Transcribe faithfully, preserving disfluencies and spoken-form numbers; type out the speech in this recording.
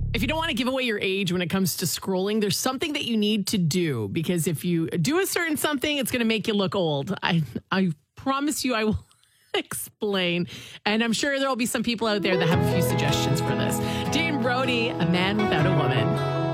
If you don't want to give away your age when it comes to scrolling, there's something that you need to do, because if you do a certain something, it's going to make you look old. I I promise you I will explain. And I'm sure there will be some people out there that have a few suggestions for this. Dean Brody, A Man Without a Woman.